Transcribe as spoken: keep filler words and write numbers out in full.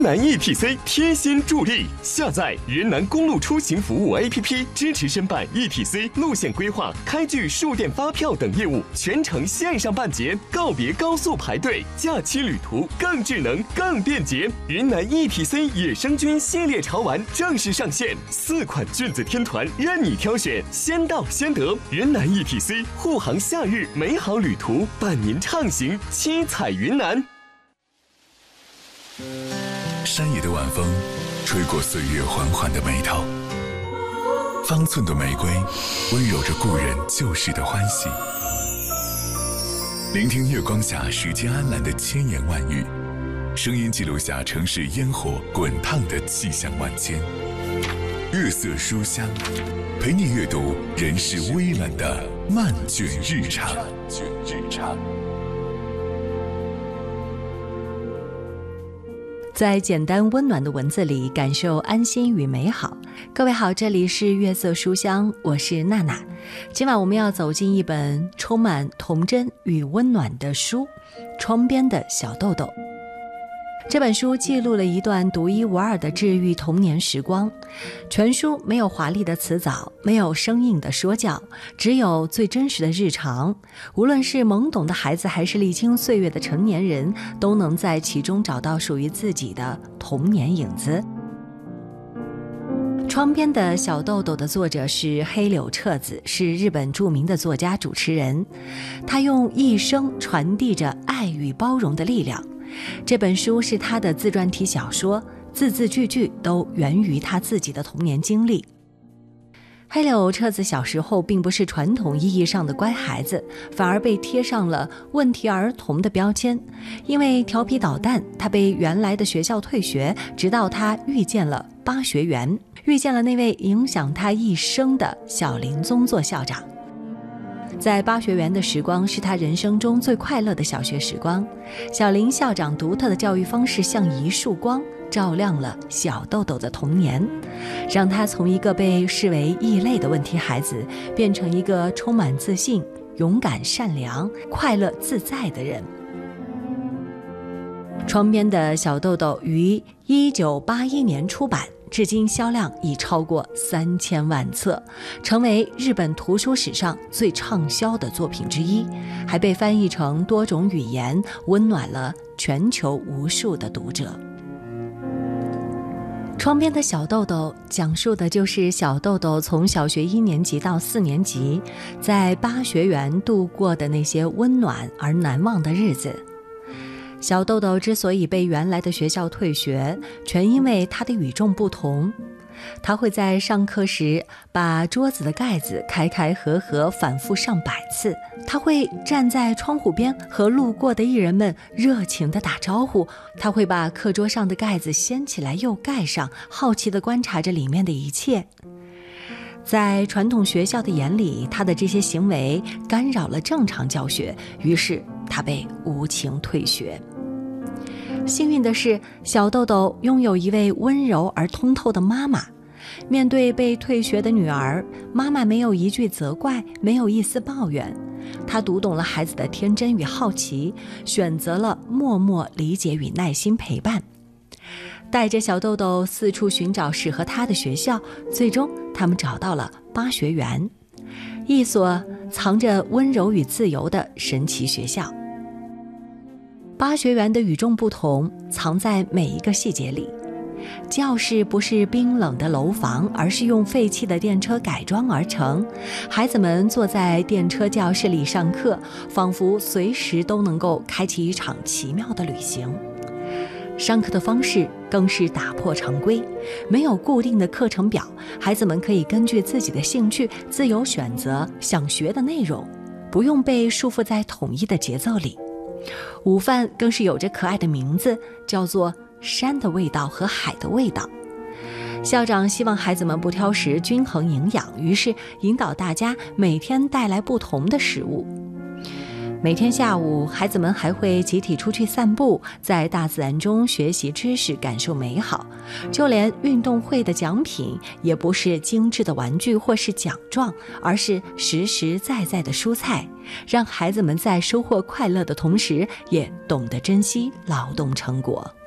南 E T C 贴心助力，下载云南公路出行服务 A P P， 支持申办 E T C 路线规划、开具数电发票等业务，全程线上办结，告别高速排队，假期旅途更智能、更便捷。云南 E T C 野生菌系列潮玩正式上线，四款菌子天团任你挑选，先到先得。云南 E T C 护航夏日美好旅途，伴您畅行七彩云南。 山野的晚风吹过岁月缓缓的眉头，方寸的玫瑰温柔着故人旧时的欢喜。聆听月光下时间安澜的千言万语，声音记录下城市烟火滚烫的气象万千。月色书香，陪你阅读人世微澜的漫卷日常。 在简单温暖的文字里感受安心与美好。各位好，这里是月色书香，我是娜娜。今晚我们要走进一本充满童真与温暖的书，窗边的小豆豆。这本书记录了一段独一无二的治愈童年时光，全书没有华丽的辞藻，没有生硬的说教，只有最真实的日常。无论是懵懂的孩子还是历经岁月的成年人，都能在其中找到属于自己的童年影子。窗边的小豆豆的作者是黑柳彻子，是日本著名的作家主持人，他用一生传递着爱与包容的力量。这本书是他的自传体小说，字字句句都源于他自己的童年经历。黑柳彻子小时候并不是传统意义上的乖孩子，反而被贴上了问题儿童的标签。因为调皮捣蛋，他被原来的学校退学，直到他遇见了巴学园，遇见了那位影响他一生的小林宗作校长。在巴学园的时光是他人生中最快乐的小学时光，小林校长独特的教育方式像一束光，照亮了小豆豆的童年，让他从一个被视为异类的问题孩子变成一个充满自信、勇敢、善良、快乐自在的人。窗边的小豆豆于一九八一年出版，至今销量已超过三千万册，成为日本图书史上最畅销的作品之一，还被翻译成多种语言，温暖了全球无数的读者。窗边的小豆豆讲述的就是小豆豆从小学一年级到四年级，在巴学园度过的那些温暖而难忘的日子。小豆豆之所以被原来的学校退学，全因为他的与众不同。他会在上课时把桌子的盖子开开合合反复上百次，他会站在窗户边和路过的艺人们热情地打招呼，他会把课桌上的盖子掀起来又盖上，好奇地观察着里面的一切。在传统学校的眼里，他的这些行为干扰了正常教学，于是他被无情退学。幸运的是，小豆豆拥有一位温柔而通透的妈妈。面对被退学的女儿，妈妈没有一句责怪，没有一丝抱怨。她读懂了孩子的天真与好奇，选择了默默理解与耐心陪伴，带着小豆豆四处寻找适合他的学校。最终他们找到了巴学园，一所藏着温柔与自由的神奇学校。巴学园的与众不同藏在每一个细节里。教室不是冰冷的楼房，而是用废弃的电车改装而成。孩子们坐在电车教室里上课，仿佛随时都能够开启一场奇妙的旅行。上课的方式更是打破常规，没有固定的课程表，孩子们可以根据自己的兴趣自由选择想学的内容，不用被束缚在统一的节奏里。午饭更是有着可爱的名字，叫做山的味道和海的味道。校长希望孩子们不挑食，均衡营养，于是引导大家每天带来不同的食物。每天下午，孩子们还会集体出去散步，在大自然中学习知识，感受美好。就连运动会的奖品也不是精致的玩具或是奖状，而是实实在在的蔬菜，让孩子们在收获快乐的同时，也懂得珍惜劳动成果。